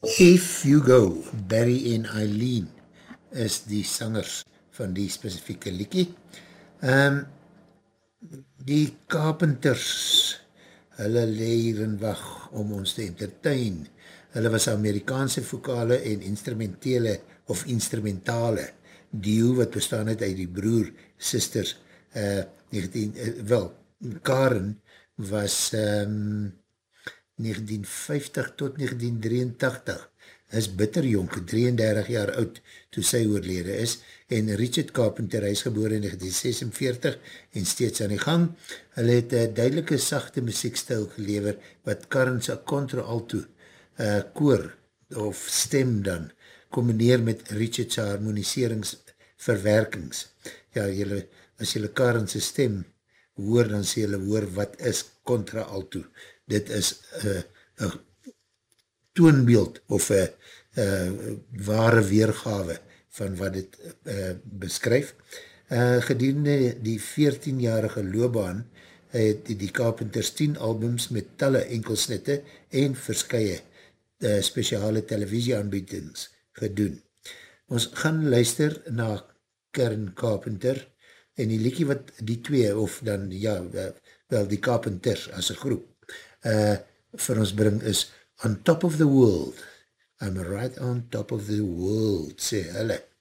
If You Go, Barry en Eileen is die sangers van die specifieke liekie. Um, die Carpenters, hulle lee hier in wacht om ons te entertain. Hulle was Amerikaanse vokale en instrumentale duo wat bestaan het uit die broer, sisters, 19, Karen was 1950 tot 1983, is bitterjonk, 33 jaar oud, toe sy oorlede is, en Richard Carpenter, hy is geboren in 1946, en steeds aan die gang. Hulle het een duidelike sachte muziekstijl gelever, wat Karen's contra-alto, koor, of stem dan, combineer met Richard's harmoniserings, ja, as jylle Karen's stem hoor, dan sê jylle hoor, wat is contra-alto? Dit is een toonbeeld of een ware weergawe van wat dit beskryf. Gedurende die 14-jarige loopbaan het die Carpenters 10 albums met talle enkelsnitte en verskye speciale televisieaanbiedings gedoen. Ons gaan luister na Karen Carpenter en die liekie wat die twee, of dan, ja, wel die Carpenters as een groep, vir ons bring is On Top of the World. I'm right on top of the world, sê hulle.